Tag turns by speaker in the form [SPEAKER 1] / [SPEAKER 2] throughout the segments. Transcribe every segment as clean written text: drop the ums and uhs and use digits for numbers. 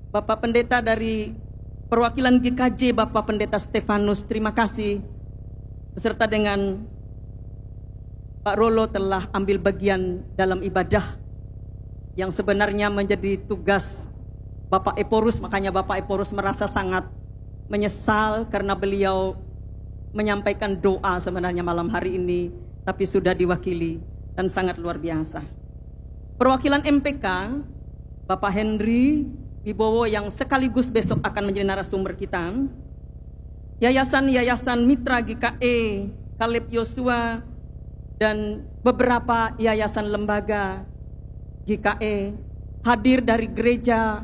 [SPEAKER 1] Bapak Pendeta dari perwakilan GKJ, Bapak Pendeta Stefanus, terima kasih beserta dengan Pak Rolo telah ambil bagian dalam ibadah yang sebenarnya menjadi tugas Bapak Eporus. Makanya Bapak Eporus merasa sangat menyesal karena beliau menyampaikan doa sebenarnya malam hari ini, tapi sudah diwakili dan sangat luar biasa. Perwakilan MPK, Bapak Henry Wibowo yang sekaligus besok akan menjadi narasumber kita. Yayasan-yayasan mitra GKE, Kaleb Yosua, dan beberapa yayasan lembaga GKE hadir dari gereja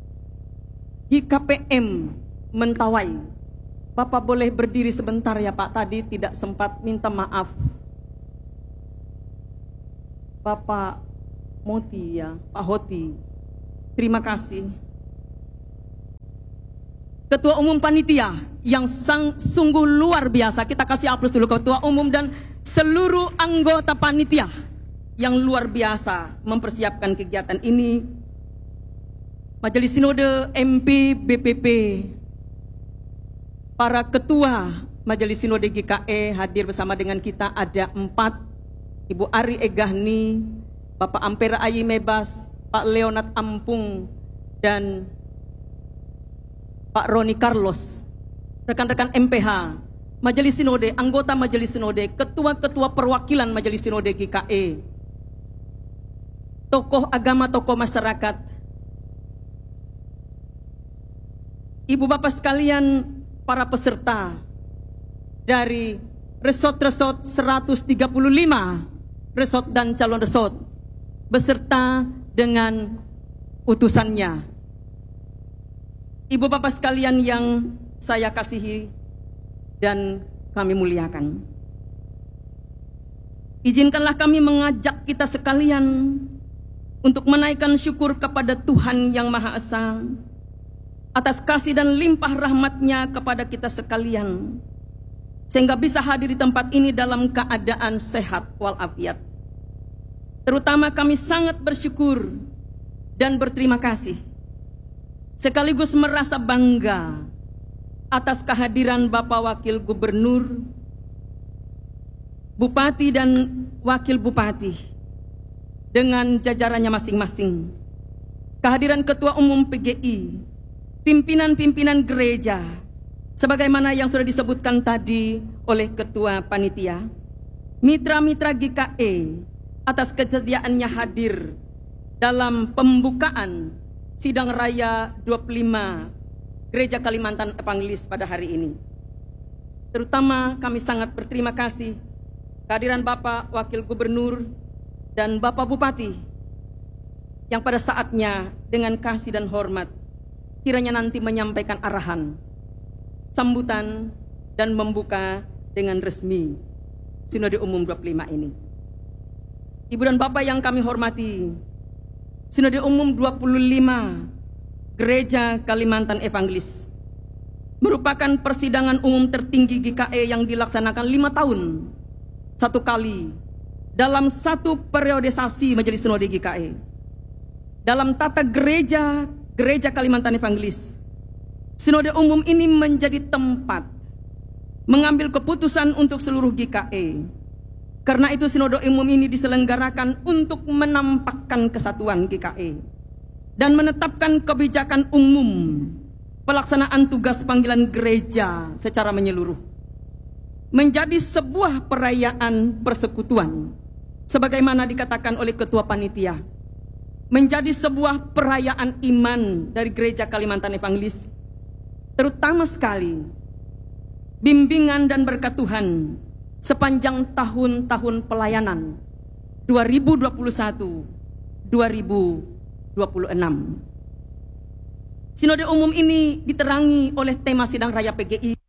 [SPEAKER 1] GKPM Mentawai. Bapak boleh berdiri sebentar ya Pak, tadi tidak sempat minta maaf. Bapak Moti ya, Pak Hoti, terima kasih. Ketua Umum Panitia yang sungguh luar biasa, kita kasih aplaus dulu Ketua Umum dan seluruh anggota panitia yang luar biasa mempersiapkan kegiatan ini. Majelis Sinode MP BPP, para ketua Majelis Sinode GKE hadir bersama dengan kita, ada 4, Ibu Ari Egahni, Bapak Ampera Ayi Mebas, Pak Leonard Ampung, dan Pak Roni Carlos, rekan-rekan MPH, Majelis Sinode, anggota Majelis Sinode, ketua-ketua perwakilan Majelis Sinode GKE, tokoh agama, tokoh masyarakat, Ibu Bapak sekalian, para peserta dari resort-resort 135, resort dan calon resort, beserta dengan utusannya. Ibu Bapak sekalian yang saya kasihi dan kami muliakan, izinkanlah kami mengajak kita sekalian untuk menaikkan syukur kepada Tuhan Yang Maha Esa atas kasih dan limpah rahmat-Nya kepada kita sekalian, sehingga bisa hadir di tempat ini dalam keadaan sehat walafiat. Terutama kami sangat bersyukur dan berterima kasih, sekaligus merasa bangga atas kehadiran Bapak Wakil Gubernur, Bupati dan Wakil Bupati dengan jajarannya masing-masing, kehadiran Ketua Umum PGI, pimpinan-pimpinan gereja, sebagaimana yang sudah disebutkan tadi oleh Ketua Panitia, mitra-mitra GKE atas kesediaannya hadir dalam pembukaan Sidang Raya 25 Gereja Kalimantan Evangelis pada hari ini. Terutama kami sangat berterima kasih kehadiran Bapak Wakil Gubernur dan Bapak Bupati yang pada saatnya dengan kasih dan hormat kiranya nanti menyampaikan arahan, sambutan, dan membuka dengan resmi Sinode Umum 25 ini. Ibu dan Bapak yang kami hormati, Sinode Umum 25 Gereja Kalimantan Evangelis merupakan persidangan umum tertinggi GKE yang dilaksanakan 5 tahun satu kali dalam satu periodisasi Majelis Sinode GKE. Dalam tata Gereja Kalimantan Evangelis, Sinode Umum ini menjadi tempat mengambil keputusan untuk seluruh GKE. Karena itu Sinode Umum ini diselenggarakan untuk menampakkan kesatuan GKE dan menetapkan kebijakan umum pelaksanaan tugas panggilan gereja secara menyeluruh, menjadi sebuah perayaan persekutuan sebagaimana dikatakan oleh Ketua Panitia, menjadi sebuah perayaan iman dari Gereja Kalimantan Evangelis, terutama sekali bimbingan dan berkat Tuhan sepanjang tahun-tahun pelayanan 2021-2026. Sinode Umum ini diterangi oleh tema Sidang Raya PGI